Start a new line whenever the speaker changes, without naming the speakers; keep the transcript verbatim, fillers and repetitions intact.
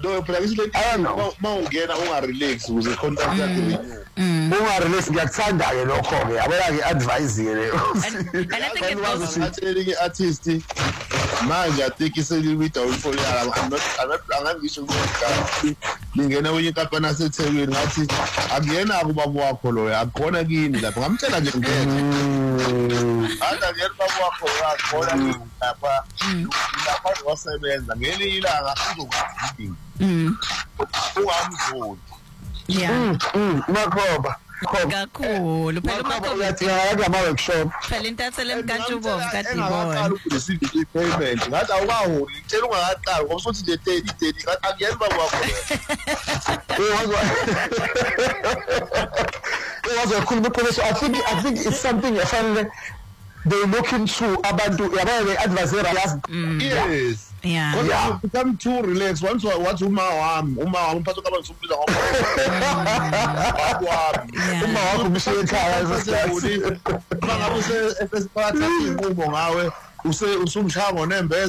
no phela ngisho le mawungena ungarelax ukuze contract yakho renew
ungarelax ngiyakuthanda ke lokho ke yabona ke advise ke le
And I think it goes
actually artist manje athikise libi downfall yala I'm not angangisho ukuthi ngingena kwenye inkampani yaseThekwini ngathi akuyena kubaba wakho lo akukhona kini lapha ngamtshela nje ngeke hata ngeke baba wakho akukhona kini lapha lapha wasebenza ngelinye ilanga uzokwazi
mm
ungamzoli
yeah
makhoba
kakhulu phela
makhoba uyathina ngama workshop
phela intathele mkantshubomvu kadibona
engaqala ukudecide payment ngathi awukaholi ngitshela ungaqala ngoba sothi nje thirty thirty ngathi akuyena baba wakho
I think I think it's something efanele they look into abantu yabona le advisor yes
yes
yeah
yeah become too relaxed once wathi uma wami uma wami umphatho kabantu sombiza ngoba wami
uma wakho umshiye ekhaya
uma ngabe use esiphatha inqubo ngawe use usumshaya ngonembeza